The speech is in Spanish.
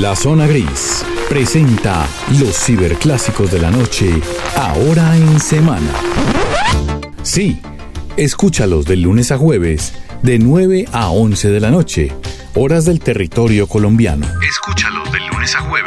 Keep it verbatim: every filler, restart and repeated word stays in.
La Zona Gris presenta los ciberclásicos de la noche, ahora en semana. Sí, escúchalos de lunes a jueves, de nueve a once de la noche, horas del territorio colombiano. Escúchalos de lunes a jueves.